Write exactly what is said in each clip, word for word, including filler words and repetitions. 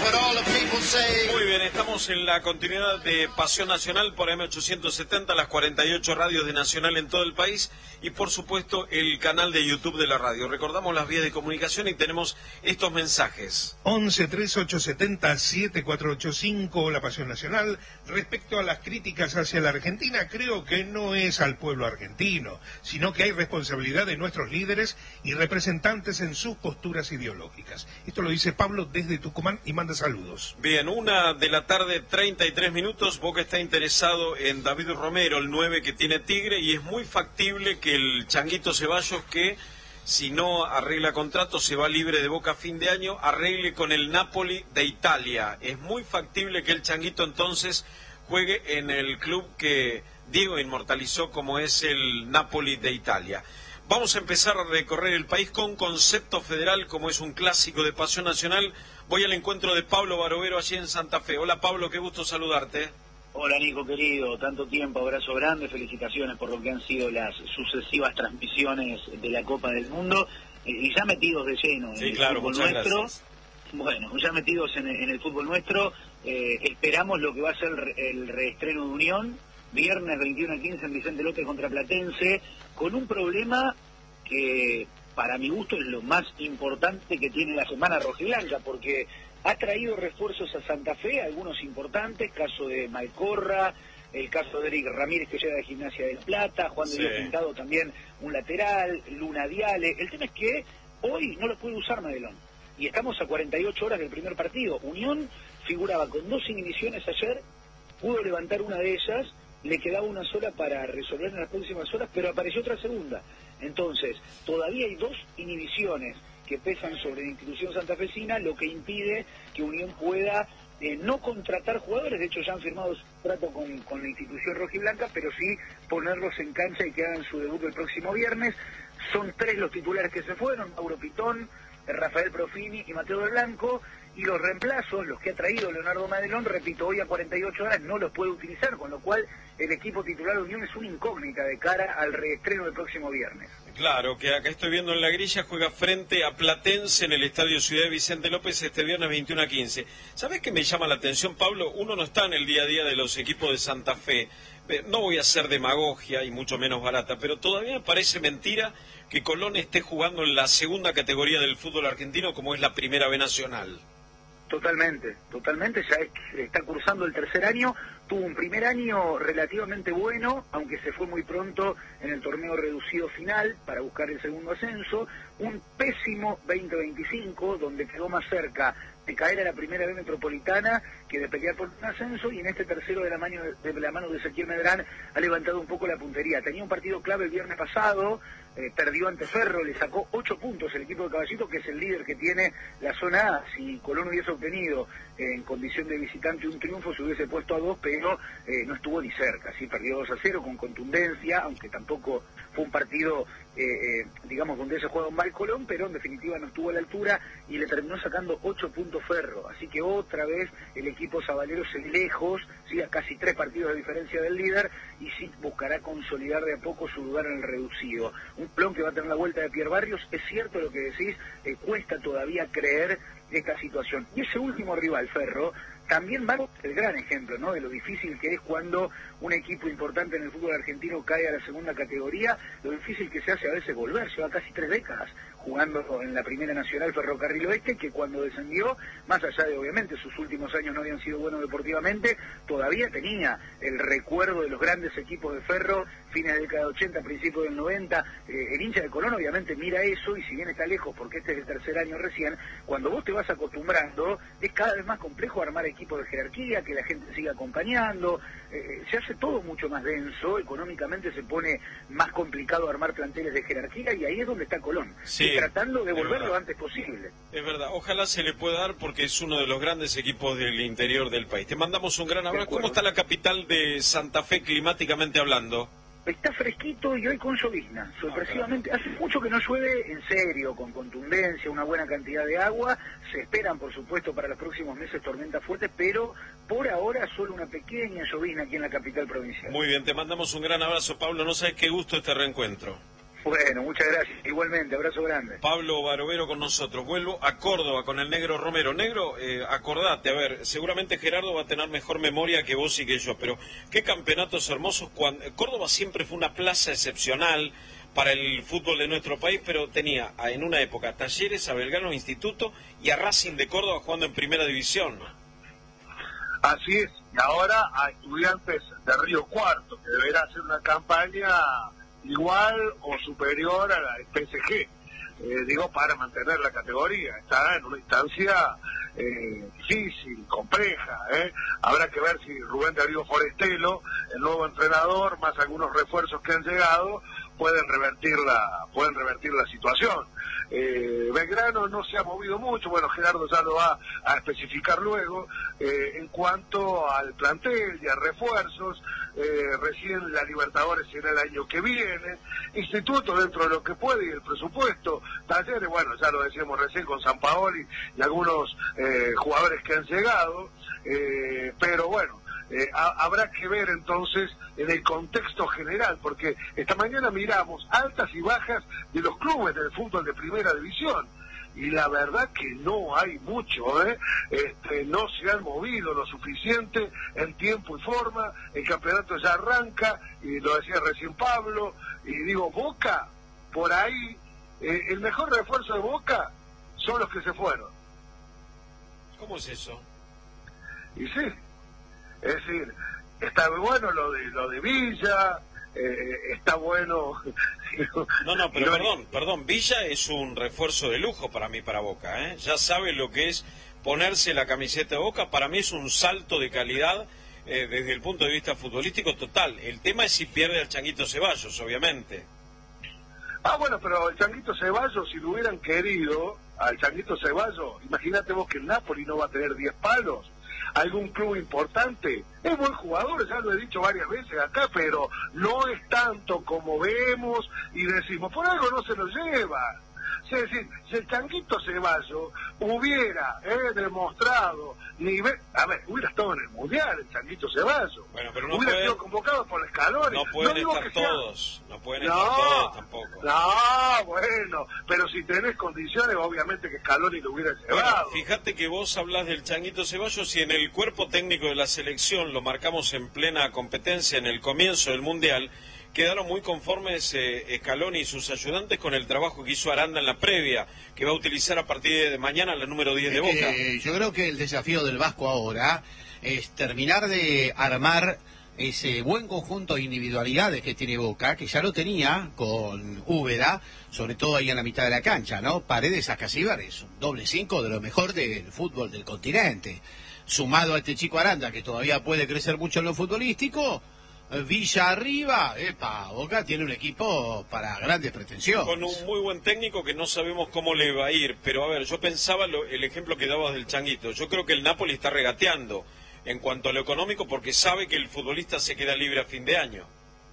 Muy bien, estamos en la continuidad de Pasión Nacional por M ochocientos setenta, las cuarenta y ocho radios de Nacional en todo el país y por supuesto el canal de YouTube de la radio. Recordamos las vías de comunicación y tenemos estos mensajes. once, treinta y ocho setenta, setenta y cuatro ochenta y cinco, La Pasión Nacional. Respecto a las críticas hacia la Argentina, creo que no es al pueblo argentino, sino que hay responsabilidad de nuestros líderes y representantes en sus posturas ideológicas. Esto lo dice Pablo desde Tucumán y manda saludos. Bien, una de la tarde, treinta y tres minutos. Boca está interesado en David Romero, el nueve que tiene Tigre, y es muy factible que el Changuito Ceballos, que si no arregla contrato se va libre de Boca a fin de año, arregle con el Napoli de Italia. Es muy factible que el Changuito entonces juegue en el club que Diego inmortalizó como es el Napoli de Italia. Vamos a empezar a recorrer el país con concepto federal, como es un clásico de Pasión Nacional. Voy al encuentro de Pablo Barovero allí en Santa Fe. Hola Pablo, qué gusto saludarte. Hola Nico querido, tanto tiempo, abrazo grande, felicitaciones por lo que han sido las sucesivas transmisiones de la Copa del Mundo eh, y ya metidos de lleno en sí, el claro, fútbol muchas nuestro. Gracias. Bueno, ya metidos en, en el fútbol nuestro, eh, esperamos lo que va a ser el, el reestreno de Unión, viernes veintiuno a quince en Vicente López contra Platense, con un problema que para mi gusto es lo más importante que tiene la semana rojiblanca, porque ha traído refuerzos a Santa Fe, algunos importantes, caso de Malcorra, el caso de Eric Ramírez que llega de Gimnasia del Plata, Juan de sí. Dios Pintado también un lateral, Luna Diale. El tema es que hoy no lo puede usar Madelón, y estamos a cuarenta y ocho horas del primer partido. Unión figuraba con dos inhibiciones ayer, pudo levantar una de ellas, le quedaba una sola para resolver en las próximas horas, pero apareció otra segunda. Entonces, todavía hay dos inhibiciones que pesan sobre la institución santafesina, lo que impide que Unión pueda eh, no contratar jugadores. De hecho ya han firmado su trato con, con la institución rojiblanca, pero sí ponerlos en cancha y que hagan su debut el próximo viernes. Son tres los titulares que se fueron: Mauro Pitón, Rafael Profini y Mateo de Blanco, y los reemplazos, los que ha traído Leonardo Madelón, repito, hoy a cuarenta y ocho horas no los puede utilizar, con lo cual el equipo titular de Unión es una incógnita de cara al reestreno del próximo viernes. Claro, que acá estoy viendo en la grilla, juega frente a Platense en el Estadio Ciudad de Vicente López este viernes veintiuno a quince. ¿Sabés qué me llama la atención, Pablo? Uno no está en el día a día de los equipos de Santa Fe. No voy a hacer demagogia y mucho menos barata, pero todavía me parece mentira que Colón esté jugando en la segunda categoría del fútbol argentino como es la Primera B Nacional. Totalmente, totalmente, ya es, está cursando el tercer año, tuvo un primer año relativamente bueno, aunque se fue muy pronto en el torneo reducido final para buscar el segundo ascenso, un pésimo veinte veinticinco, donde quedó más cerca de caer a la Primera B Metropolitana que de pelear por un ascenso, y en este tercero de la mano de, de la mano de Ezequiel Medrán ha levantado un poco la puntería. Tenía un partido clave el viernes pasado, eh, perdió ante Ferro, le sacó ocho puntos el equipo de Caballito, que es el líder que tiene la zona A. Si Colón hubiese obtenido eh, en condición de visitante un triunfo, se hubiese puesto a dos, pero eh, no estuvo ni cerca. Sí, perdió dos a cero con contundencia, aunque tampoco fue un partido eh, eh, digamos donde se juega un mal Colón, pero en definitiva no estuvo a la altura y le terminó sacando ocho puntos Ferro. Así que otra vez el equipo sabalero se lejos, ¿sí?, a casi tres partidos de diferencia del líder, y sí buscará consolidar de a poco su lugar en el reducido. Un Colón que va a tener la vuelta de Pierre Barrios. Es cierto lo que decís, eh, cuesta todavía creer esta situación. Y ese último rival, Ferro, también va el gran ejemplo, ¿no?, de lo difícil que es cuando un equipo importante en el fútbol argentino cae a la segunda categoría, lo difícil que se hace a veces volver. Lleva casi tres décadas jugando en la Primera Nacional Ferrocarril Oeste, que cuando descendió, más allá de obviamente sus últimos años no habían sido buenos deportivamente, todavía tenía el recuerdo de los grandes equipos de Ferro, fines de la década de ochenta, principios del noventa. Eh, el hincha de Colón obviamente mira eso, y si bien está lejos porque este es el tercer año recién, cuando vos te vas acostumbrando, es cada vez más complejo armar equipos de jerarquía, que la gente siga acompañando, eh, se hace todo mucho más denso, económicamente se pone más complicado armar planteles de jerarquía, y ahí es donde está Colón, sí, tratando de volver lo antes posible. Es verdad, ojalá se le pueda dar porque es uno de los grandes equipos del interior del país. Te mandamos un gran abrazo. ¿Cómo está la capital de Santa Fe climáticamente hablando? Está fresquito y hoy con llovizna, sorpresivamente. Hace mucho que no llueve en serio, con contundencia, una buena cantidad de agua. Se esperan, por supuesto, para los próximos meses tormentas fuertes, pero por ahora solo una pequeña llovizna aquí en la capital provincial. Muy bien, te mandamos un gran abrazo, Pablo. No sabes qué gusto este reencuentro. Bueno, muchas gracias. Igualmente, abrazo grande. Pablo Barovero con nosotros. Vuelvo a Córdoba con el Negro Romero. Negro, eh, acordate, a ver, seguramente Gerardo va a tener mejor memoria que vos y que yo, pero qué campeonatos hermosos. Cuando Córdoba siempre fue una plaza excepcional para el fútbol de nuestro país, pero tenía en una época a Talleres, a Belgrano, Instituto y a Racing de Córdoba jugando en primera división. Así es, y ahora a Estudiantes de Río Cuarto, que deberá hacer una campaña igual o superior a la del P S G, eh, digo, para mantener la categoría. Está en una instancia eh, difícil, compleja, ¿eh? Habrá que ver si Rubén Darío Forestelo, el nuevo entrenador, más algunos refuerzos que han llegado, pueden revertir la, pueden revertir la situación. Eh, Belgrano no se ha movido mucho, bueno, Gerardo ya lo va a especificar luego, eh, en cuanto al plantel y a refuerzos. Eh, recién la Libertadores será el año que viene, Instituto dentro de lo que puede y el presupuesto, Talleres, bueno, ya lo decíamos recién con Sampaoli y algunos eh, jugadores que han llegado, eh, pero bueno, Eh, ha, habrá que ver entonces en el contexto general, porque esta mañana miramos altas y bajas de los clubes del fútbol de primera división, y la verdad que no hay mucho, ¿eh? Este, no se han movido lo suficiente en tiempo y forma, el campeonato ya arranca, y lo decía recién Pablo, y digo, Boca, por ahí, eh, el mejor refuerzo de Boca son los que se fueron. ¿Cómo es eso? Y sí, es decir, está bueno lo de lo de Villa, eh, está bueno... No, no, pero perdón, perdón, Villa es un refuerzo de lujo para mí, para Boca, ¿eh? Ya sabe lo que es ponerse la camiseta de Boca, para mí es un salto de calidad eh, desde el punto de vista futbolístico total. El tema es si pierde al Changuito Ceballos, obviamente. Ah, bueno, pero el Changuito Ceballos, si lo hubieran querido, al Changuito Ceballos, imagínate vos que el Napoli no va a tener diez palos. Algún club importante, es buen jugador, ya lo he dicho varias veces acá, pero no es tanto como vemos y decimos, por algo no se lo lleva. Es decir, si el Changuito Ceballos hubiera eh, demostrado nivel, a ver, hubiera estado en el Mundial el Changuito Ceballos, bueno, pero no hubiera pueden, sido convocado por Scaloni. No pueden no estar todos, sea... no pueden no, estar todos tampoco. No, bueno, pero si tenés condiciones, obviamente que Scaloni lo hubiera llevado. Bueno, fíjate que vos hablas del Changuito Ceballos y en el cuerpo técnico de la selección, lo marcamos en plena competencia en el comienzo del Mundial, quedaron muy conformes eh, Scaloni y sus ayudantes con el trabajo que hizo Aranda en la previa, que va a utilizar a partir de mañana la número diez de Boca. Eh, yo creo que el desafío del Vasco ahora es terminar de armar ese buen conjunto de individualidades que tiene Boca, que ya lo tenía con Úbeda, sobre todo ahí en la mitad de la cancha, ¿no? Paredes a Casíbar es un doble cinco de lo mejor del fútbol del continente. Sumado a este chico Aranda, que todavía puede crecer mucho en lo futbolístico, Villa arriba, epa, Boca tiene un equipo para grandes pretensiones. Con un muy buen técnico que no sabemos cómo le va a ir, pero a ver, yo pensaba lo, el ejemplo que dabas del Changuito, yo creo que el Napoli está regateando en cuanto a lo económico porque sabe que el futbolista se queda libre a fin de año.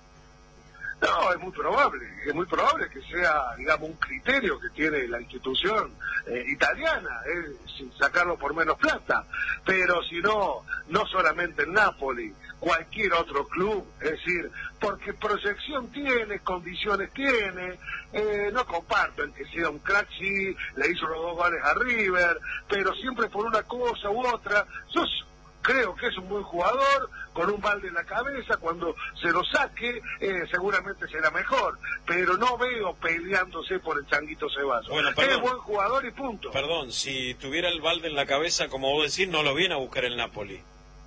No, es muy probable, es muy probable que sea, digamos, un criterio que tiene la institución eh, italiana, eh, sin sacarlo por menos plata, pero si no, no solamente el Napoli, cualquier otro club, es decir, porque proyección tiene, condiciones tiene, eh, no comparto en que sea un crack, sí, le hizo los dos goles a River, pero siempre por una cosa u otra, yo creo que es un buen jugador, con un balde en la cabeza, cuando se lo saque, eh, seguramente será mejor, pero no veo peleándose por el Changuito Ceballos. Bueno, perdón, es buen jugador y punto. Perdón, si tuviera el balde en la cabeza, como vos decís, no lo viene a buscar el Napoli.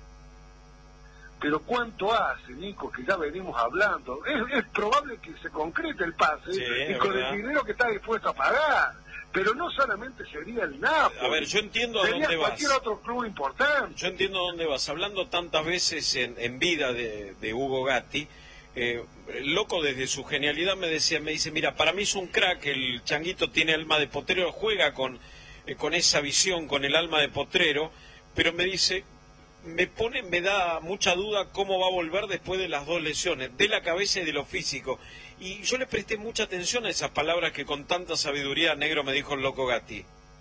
Pero ¿cuánto hace, Nico, que ya venimos hablando? Es, es probable que se concrete el pase, sí, y con verdad. el dinero que está dispuesto a pagar. Pero no solamente sería el Napoli. A ver, yo entiendo a sería dónde vas. cualquier otro club importante. Yo entiendo a dónde vas. Hablando tantas veces en, en vida de, de Hugo Gatti, eh, loco desde su genialidad me decía, me dice, mira, para mí es un crack, el Changuito tiene alma de potrero, juega con, eh, con esa visión, con el alma de potrero, pero me dice, me pone, me da mucha duda cómo va a volver después de las dos lesiones, de la cabeza y de lo físico. Y yo le presté mucha atención a esas palabras que con tanta sabiduría Negro me dijo el loco Gatti.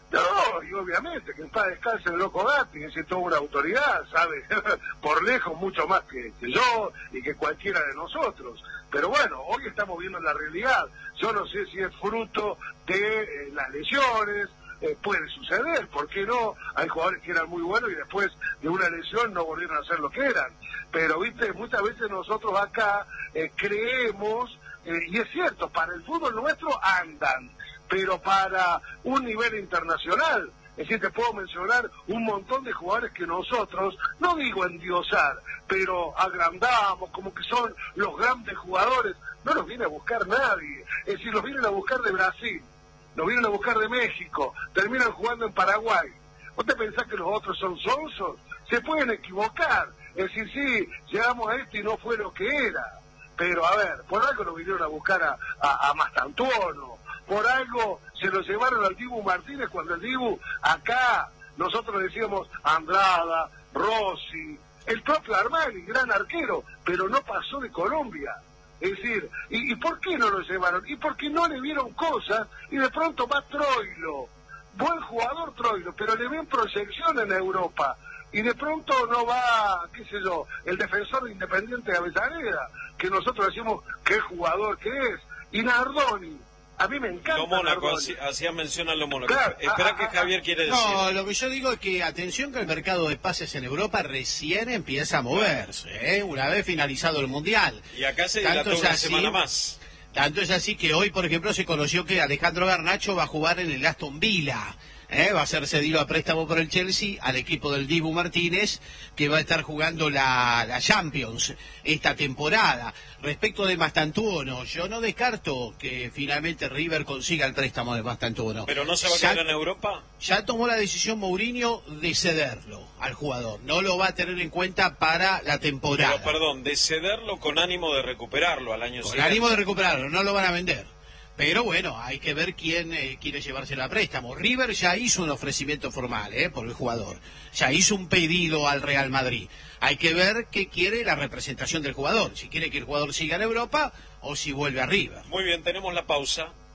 No, y obviamente que en paz descanse el loco Gatti, ese es toda una autoridad, ¿sabe? Por lejos mucho más que, que yo y que cualquiera de nosotros. Pero bueno, hoy estamos viendo la realidad. Yo no sé si es fruto de eh, las lesiones, eh, puede suceder, ¿por qué no? Hay jugadores que eran muy buenos y después de una lesión no volvieron a ser lo que eran. Pero, viste, muchas veces nosotros acá eh, creemos, eh, y es cierto, para el fútbol nuestro andan, pero para un nivel internacional, es decir, te puedo mencionar un montón de jugadores que nosotros, no digo endiosar, pero agrandamos, como que son los grandes jugadores, no los viene a buscar nadie, es decir, los vienen a buscar de Brasil, los vienen a buscar de México, terminan jugando en Paraguay. ¿Vos te pensás que los otros son sonsos? Se pueden equivocar, es decir, sí, llegamos a esto y no fue lo que era, pero a ver, por algo lo vinieron a buscar a, a, a Mastantuono, por algo se lo llevaron al Dibu Martínez, cuando el Dibu, acá, nosotros decíamos Andrada, Rossi, el propio Armani, gran arquero, pero no pasó de Colombia. Es decir, ¿y, ¿y por qué no lo llevaron? Y porque no le vieron cosas, y de pronto va Troilo, buen jugador Troilo, pero le ven proyección en Europa, y de pronto no va, qué sé yo, el defensor de Independiente de Avellaneda, que nosotros decimos qué jugador que es, y Nardoni. A mí me encanta. Lo Mónaco, hacía mención a Lo Mónaco. Claro, Espera a, que Javier quiere decir. No, lo que yo digo es que atención que el mercado de pases en Europa recién empieza a moverse, ¿eh? Una vez finalizado el Mundial. Y acá se dilató una así, semana más. Tanto es así que hoy, por ejemplo, se conoció que Alejandro Garnacho va a jugar en el Aston Villa. ¿Eh? Va a ser cedido a préstamo por el Chelsea al equipo del Dibu Martínez, que va a estar jugando la, la Champions esta temporada. Respecto de Mastantuono, yo no descarto que finalmente River consiga el préstamo de Mastantuono. ¿Pero no se va a quedar en Europa? Ya tomó la decisión Mourinho de cederlo al jugador. No lo va a tener en cuenta para la temporada. Pero, perdón, de cederlo con ánimo de recuperarlo al año siguiente. Con ánimo de recuperarlo, no lo van a vender. Pero bueno, hay que ver quién eh, quiere llevárselo a préstamo. River ya hizo un ofrecimiento formal eh, por el jugador. Ya hizo un pedido al Real Madrid. Hay que ver qué quiere la representación del jugador. Si quiere que el jugador siga en Europa o si vuelve a River. Muy bien, tenemos la pausa.